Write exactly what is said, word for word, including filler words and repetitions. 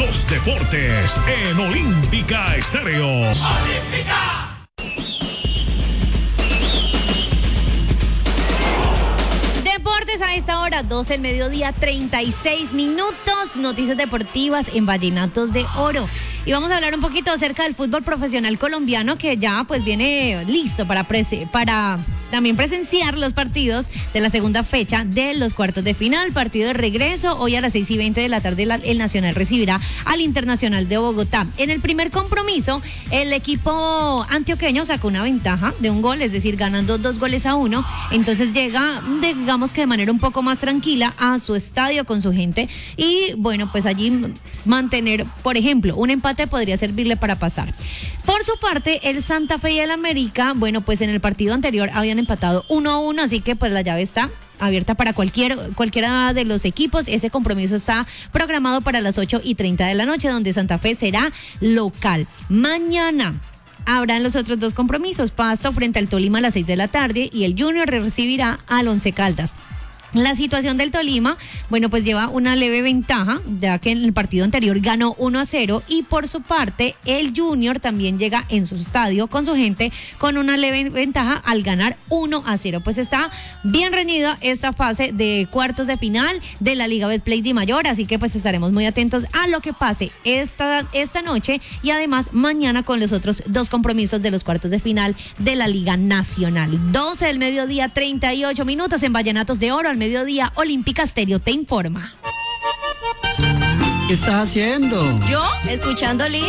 los deportes en Olímpica Estéreo. ¡Olímpica! Deportes a esta hora, doce del mediodía, treinta y seis minutos. Noticias deportivas en Vallenatos de Oro. Y vamos a hablar un poquito acerca del fútbol profesional colombiano, que ya pues viene listo para, prese- para también presenciar los partidos de la segunda fecha de los cuartos de final. Partido de regreso, hoy a las seis y veinte de la tarde la, el Nacional recibirá al Internacional de Bogotá. En el primer compromiso, el equipo antioqueño sacó una ventaja de un gol, es decir, ganando dos goles a uno. Entonces llega, digamos que de manera un poco más tranquila a su estadio con su gente. Y bueno, pues allí mantener, por ejemplo, un empate podría servirle para pasar. Por su parte, el Santa Fe y el América, bueno, pues en el partido anterior habían empatado uno a uno, así que pues la llave está abierta para cualquier, cualquiera de los equipos. Ese compromiso está programado para las ocho y treinta de la noche, donde Santa Fe será local. Mañana habrán los otros dos compromisos: Pasto frente al Tolima a las seis de la tarde y el Junior recibirá al Once Caldas. La situación del Tolima, bueno, pues lleva una leve ventaja, ya que en el partido anterior ganó uno a cero, y por su parte el Junior también llega en su estadio con su gente con una leve ventaja al ganar uno a cero. Pues está bien reñida esta fase de cuartos de final de la Liga Betplay Di Mayor, así que pues estaremos muy atentos a lo que pase esta, esta noche y además mañana con los otros dos compromisos de los cuartos de final de la Liga Nacional. doce del mediodía, treinta y ocho minutos en Vallenatos de Oro. Al mediodía, Olímpica Estéreo te informa. ¿Qué estás haciendo? Yo, escuchando